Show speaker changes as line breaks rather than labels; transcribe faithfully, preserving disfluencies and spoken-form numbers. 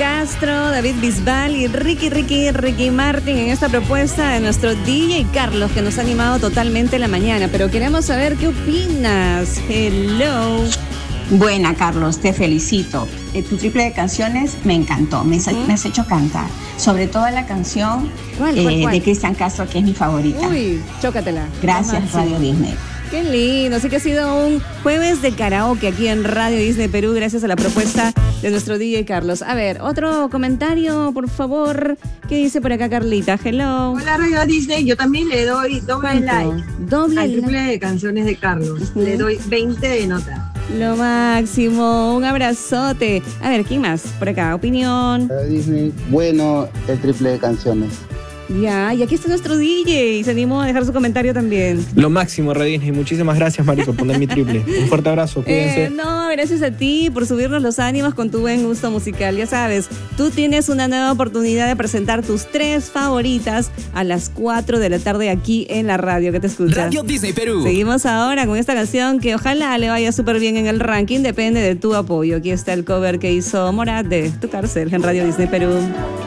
Castro, David Bisbal y Ricky, Ricky, Ricky Martin en esta propuesta de nuestro D J Carlos, que nos ha animado totalmente la mañana. Pero queremos saber qué opinas. Hello.
Buena, Carlos, te felicito. Eh, tu triple de canciones me encantó, me, ¿Mm? me has hecho cantar. Sobre todo la canción
¿Cuál,
eh,
cuál, cuál?
de Cristian Castro, que es mi favorita.
Uy, chócatela.
Gracias, Radio Disney.
Qué lindo, así que ha sido un jueves de karaoke aquí en Radio Disney Perú, gracias a la propuesta de nuestro D J Carlos. A ver, otro comentario, por favor. ¿Qué dice por acá Carlita? Hello.
Hola Radio Disney, yo también le doy doble like.
Doble
al triple
like.
de canciones de Carlos. Uh-huh. Le doy veinte de nota.
Lo máximo, un abrazote. A ver, ¿quién más? Por acá, opinión.
Radio Disney, bueno, el triple de canciones.
Ya, y aquí está nuestro D J y se animó a dejar su comentario también.
Lo máximo, Radio Disney. Muchísimas gracias, Mari, por poner mi triple. Un fuerte abrazo, cuídense.
Eh, no, gracias a ti por subirnos los ánimos con tu buen gusto musical. Ya sabes, tú tienes una nueva oportunidad de presentar tus tres favoritas a las cuatro de la tarde aquí en la radio que te escucha.
Radio Disney Perú.
Seguimos ahora con esta canción que ojalá le vaya súper bien en el ranking. Depende de tu apoyo. Aquí está el cover que hizo Morat de Tu Cárcel en Radio Disney Perú.